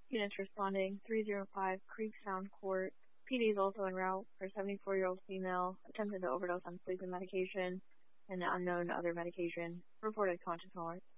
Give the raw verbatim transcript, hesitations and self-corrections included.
Units responding, three oh five Creeksound Court. P D is also en route for a seventy-four-year-old female attempted to overdose on sleeping medication and unknown other medication. Reported conscious north.